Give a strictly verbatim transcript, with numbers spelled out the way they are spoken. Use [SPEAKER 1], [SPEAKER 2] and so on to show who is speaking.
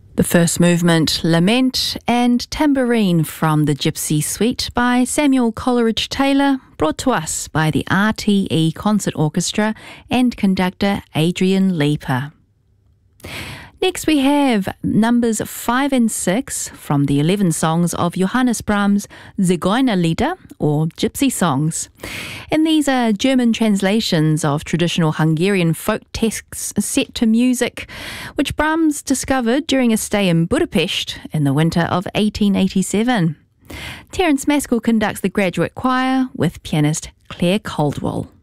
[SPEAKER 1] The first movement, Lament, and Tambourine from the Gypsy Suite by Samuel Coleridge-Taylor, brought to us by the R T E Concert Orchestra and conductor Adrian Leeper. Next we have numbers five and six from the eleven songs of Johannes Brahms' Zigeunerlieder, or Gypsy Songs. And these are German translations of traditional Hungarian folk texts set to music, which Brahms discovered during a stay in Budapest in the winter of eighteen eighty-seven. Terence Maskell conducts the graduate choir with pianist Claire Caldwell.